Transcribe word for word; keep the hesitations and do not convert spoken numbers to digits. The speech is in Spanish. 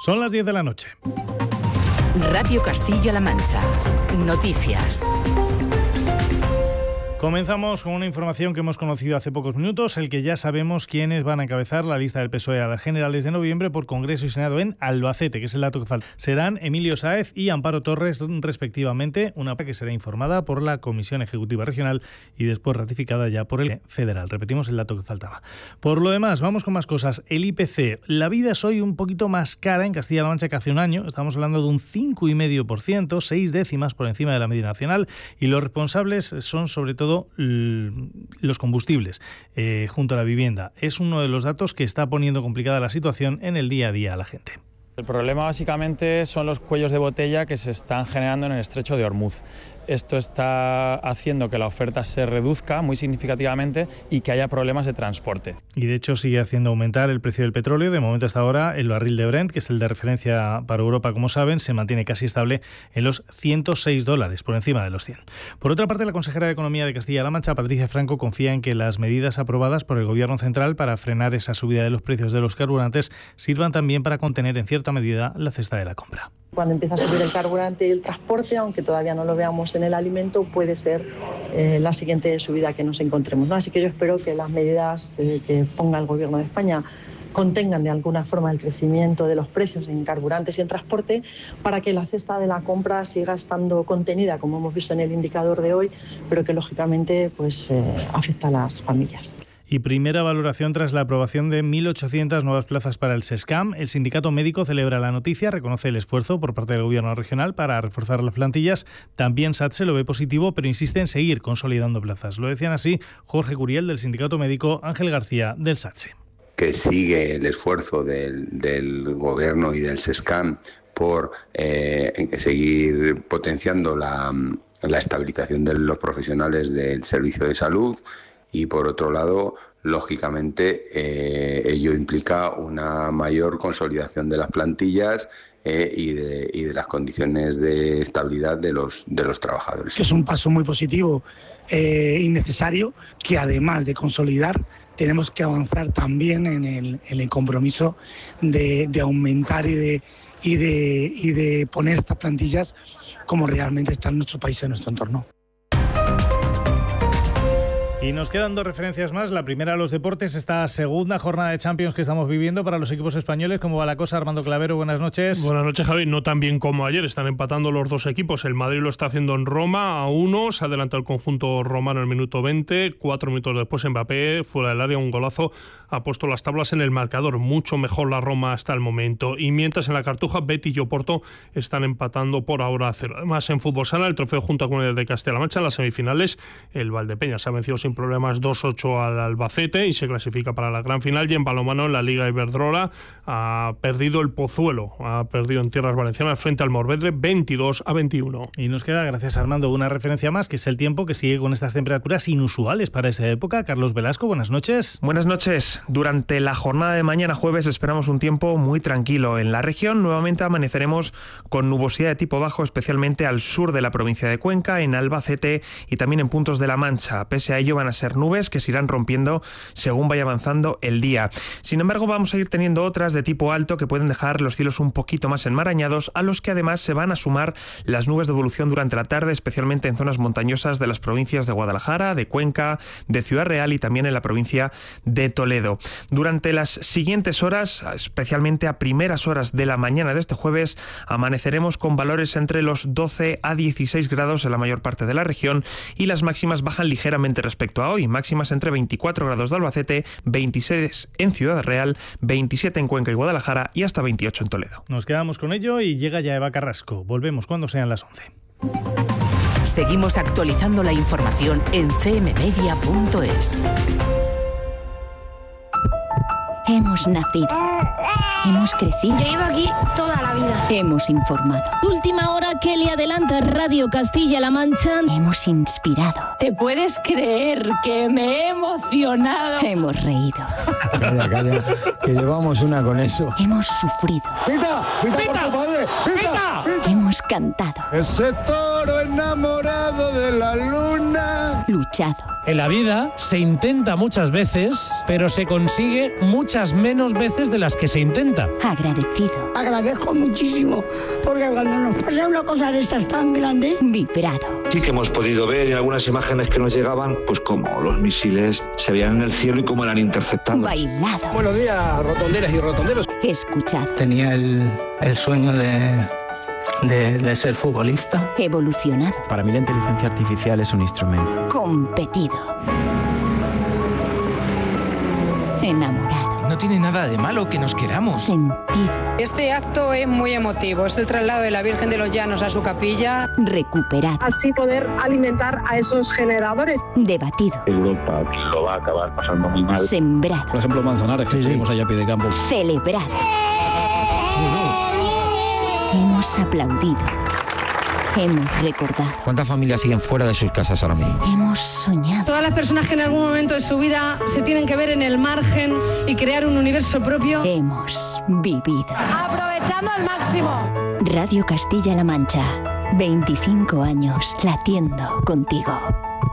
Son las diez de la noche. Radio Castilla-La Mancha. Noticias. Comenzamos con una información que hemos conocido hace pocos minutos, el que ya sabemos quiénes van a encabezar la lista del P S O E a las generales de noviembre por Congreso y Senado en Albacete, que es el dato que falta. Serán Emilio Sáez y Amparo Torres, respectivamente, una que será informada por la Comisión Ejecutiva Regional y después ratificada ya por el Federal. Repetimos el dato que faltaba. Por lo demás, vamos con más cosas. El I P C. La vida es hoy un poquito más cara en Castilla-La Mancha que hace un año. Estamos hablando de un cinco coma cinco por ciento, seis décimas por encima de la media nacional, y los responsables son sobre todo los combustibles eh, junto a la vivienda. Es uno de los datos que está poniendo complicada la situación en el día a día a la gente. El problema básicamente son los cuellos de botella que se están generando en el estrecho de Ormuz. Esto está haciendo que la oferta se reduzca muy significativamente y que haya problemas de transporte. Y de hecho sigue haciendo aumentar el precio del petróleo. De momento hasta ahora el barril de Brent, que es el de referencia para Europa, como saben, se mantiene casi estable en los ciento seis dólares, por encima de los cien. Por otra parte, la consejera de Economía de Castilla-La Mancha, Patricia Franco, confía en que las medidas aprobadas por el Gobierno central para frenar esa subida de los precios de los carburantes sirvan también para contener en cierta medida la cesta de la compra. Cuando empieza a subir el carburante y el transporte, aunque todavía no lo veamos en el alimento, puede ser eh, la siguiente subida que nos encontremos, ¿no? Así que yo espero que las medidas eh, que ponga el Gobierno de España contengan de alguna forma el crecimiento de los precios en carburantes y en transporte, para que la cesta de la compra siga estando contenida, como hemos visto en el indicador de hoy, pero que lógicamente pues, eh, afecta a las familias. Y primera valoración tras la aprobación de mil ochocientas nuevas plazas para el SESCAM. El sindicato médico celebra la noticia, reconoce el esfuerzo por parte del Gobierno regional para reforzar las plantillas. También SATSE lo ve positivo, pero insiste en seguir consolidando plazas. Lo decían así Jorge Curiel del sindicato médico, Ángel García del SATSE. Que sigue el esfuerzo del, del Gobierno y del SESCAM por eh, seguir potenciando la, la estabilización de los profesionales del servicio de salud. Y por otro lado, lógicamente, eh, ello implica una mayor consolidación de las plantillas eh, y, de, y de las condiciones de estabilidad de los, de los trabajadores. Es un paso muy positivo eh, y necesario, que además de consolidar, tenemos que avanzar también en el, en el compromiso de, de aumentar y de, y, de, y de poner estas plantillas como realmente está en nuestro país y en nuestro entorno. Y nos quedan dos referencias más. La primera, los deportes, esta segunda jornada de Champions que estamos viviendo para los equipos españoles. ¿Cómo va la cosa? Armando Clavero, buenas noches. Buenas noches, Javi. No tan bien como ayer. Están empatando los dos equipos. El Madrid lo está haciendo en Roma a uno. Se adelanta el conjunto romano en el minuto veinte. Cuatro minutos después, Mbappé, fuera del área, un golazo, ha puesto las tablas en el marcador. Mucho mejor la Roma hasta el momento. Y mientras en la Cartuja, Betis y Oporto están empatando por ahora a cero. Además, en fútbol sala, el trofeo junto con el de Castilla-La Mancha en las semifinales. El Valdepeñas ha vencido sin problemas dos ocho al Albacete y se clasifica para la gran final. Y en balonmano, la Liga Iberdrola ha perdido el Pozuelo, ha perdido en tierras valencianas frente al Morvedre veintidós a veintiuno. Y nos queda, gracias Armando, una referencia más, que es el tiempo, que sigue con estas temperaturas inusuales para esa época. Carlos Velasco, buenas noches. Buenas noches. Durante la jornada de mañana jueves esperamos un tiempo muy tranquilo. En la región nuevamente amaneceremos con nubosidad de tipo bajo, especialmente al sur de la provincia de Cuenca, en Albacete y también en puntos de La Mancha. Pese a ello van a ser nubes que se irán rompiendo según vaya avanzando el día. Sin embargo, vamos a ir teniendo otras de tipo alto que pueden dejar los cielos un poquito más enmarañados, a los que además se van a sumar las nubes de evolución durante la tarde, especialmente en zonas montañosas de las provincias de Guadalajara, de Cuenca, de Ciudad Real y también en la provincia de Toledo. Durante las siguientes horas, especialmente a primeras horas de la mañana de este jueves, amaneceremos con valores entre los doce a dieciséis grados en la mayor parte de la región y las máximas bajan ligeramente respecto a hoy. Máximas entre veinticuatro grados de Albacete, veintiséis en Ciudad Real, veintisiete en Cuenca y Guadalajara y hasta veintiocho en Toledo. Nos quedamos con ello y llega ya Eva Carrasco. Volvemos cuando sean las once. Seguimos actualizando la información en c m media punto es. Hemos nacido. Hemos crecido. Yo llevo aquí toda la vida. Hemos informado. Última hora que le adelanta Radio Castilla-La Mancha. Hemos inspirado. ¿Te puedes creer que me he emocionado? Hemos reído. Calla, calla, que llevamos una con eso. Hemos sufrido. ¡Pita! ¡Pita, ¡Pita! Por tu padre! ¡Pita! ¡Pita! Hemos cantado. ¡Ese toro en enamorado de la luna. Luchado. En la vida se intenta muchas veces, pero se consigue muchas menos veces de las que se intenta. Agradecido. Agradezco muchísimo, porque cuando nos pasa una cosa de estas tan grande... Vibrado. Sí que hemos podido ver en algunas imágenes que nos llegaban, pues como los misiles se veían en el cielo y cómo eran interceptados. Bailado. Buenos días, rotonderas y rotonderos. Escuchado. Tenía el, el sueño de... De, de ser futbolista. Evolucionado. Para mí la inteligencia artificial es un instrumento. Competido. Enamorado. No tiene nada de malo que nos queramos. Sentido. Este acto es muy emotivo. Es el traslado de la Virgen de los Llanos a su capilla. Recuperado. Así poder alimentar a esos generadores. Debatido. Europa lo va a acabar pasando muy mal. Sembrado. Por ejemplo, Manzanares, que seguimos allá a pie de campo. Celebrado. Hemos aplaudido. Hemos recordado. ¿Cuántas familias siguen fuera de sus casas ahora mismo? Hemos soñado. Todas las personas que en algún momento de su vida se tienen que ver en el margen y crear un universo propio. Hemos vivido. Aprovechando al máximo. Radio Castilla-La Mancha. veinticinco años latiendo contigo.